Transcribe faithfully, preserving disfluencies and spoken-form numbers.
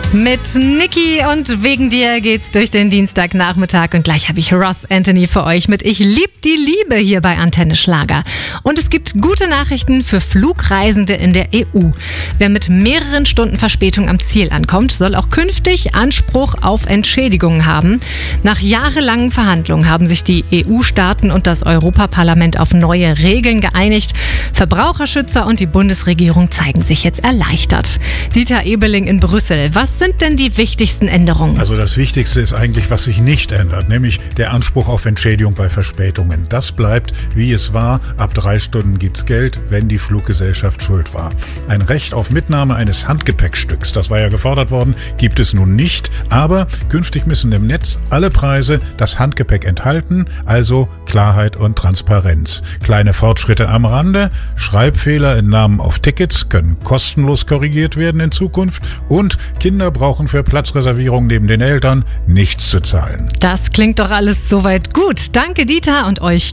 Mit Niki und wegen dir geht's durch den Dienstagnachmittag und gleich habe ich Ross Anthony für euch mit Ich lieb die Liebe hier bei Antenne Schlager. Und es gibt gute Nachrichten für Flugreisende in der E U. Wer mit mehreren Stunden Verspätung am Ziel ankommt, soll auch künftig Anspruch auf Entschädigungen haben. Nach jahrelangen Verhandlungen haben sich die E U-Staaten und das Europaparlament auf neue Regeln geeinigt. Verbraucherschützer und die Bundesregierung zeigen sich jetzt erleichtert. Dieter Ebeling in Brüssel, was sind denn die wichtigsten Änderungen? Also das Wichtigste ist eigentlich, was sich nicht ändert, nämlich der Anspruch auf Entschädigung bei Verspätungen. Das bleibt, wie es war. Ab drei Stunden gibt's Geld, wenn die Fluggesellschaft schuld war. Ein Recht auf Mitnahme eines Handgepäckstücks, das war ja gefordert worden, gibt es nun nicht. Aber künftig müssen im Netz alle Preise das Handgepäck enthalten, also Klarheit und Transparenz. Kleine Fortschritte am Rande, Schreibfehler in Namen auf Tickets können kostenlos korrigiert werden in Zukunft und Kinder brauchen für Platzreservierung neben den Eltern nichts zu zahlen. Das klingt doch alles soweit gut. Danke Dieter und euch